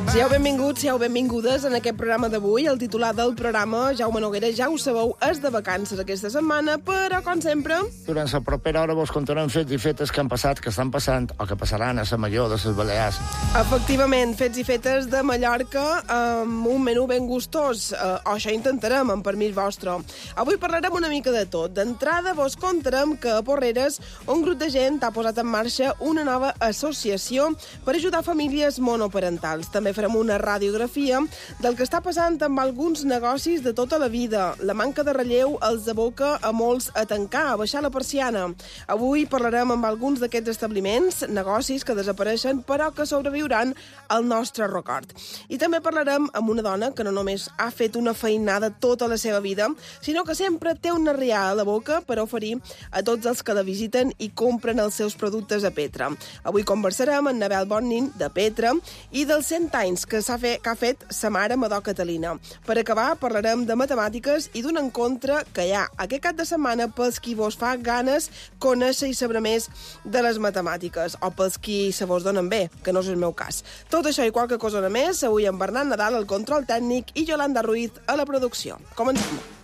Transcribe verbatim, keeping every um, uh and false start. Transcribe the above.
Siau benvinguts, siau benvingudes en aquest programa d'avui. El titular del programa, Jaume Noguera, ja ho sabeu, és de vacances aquesta setmana, però, com sempre... Durant la propera hora vos contarem fets i fetes que han passat, que estan passant o que passaran a la Major de les Balears. Efectivament, fets i fetes de Mallorca amb un menú ben gustós. Uh, o això intentarem, amb permís vostre. Avui parlarem una mica de tot. D'entrada vos contarem que a Porreres un grup de gent ha posat en marxa una nova associació per ajudar famílies monoparentals. També farem una radiografia del que està passant amb alguns negocis de tota la vida. La manca de relleu els aboca a molts a tancar, a baixar la persiana. Avui parlarem amb alguns d'aquests establiments, negocis que desapareixen però que sobreviuran al nostre record. I també parlarem amb una dona que no només ha fet una feinada tota la seva vida, sinó que sempre té una riada a la boca per oferir a tots els que la visiten i compren els seus productes a Petra. Avui conversarem amb Nabel Bonnin, de Petra, i dels cent anys que s'ha fet, que ha fet sa mare Madó Catalina. Per acabar, parlarem de matemàtiques i d'un encontre que hi ha aquest cap de setmana pels qui vos fa ganes conèixer i saber més de les matemàtiques, o pels qui se vos donen bé, que no és el meu cas. Tot això i qualque cosa més, avui amb Bernat Nadal al control tècnic i Yolanda Ruiz a la producció. Comencem.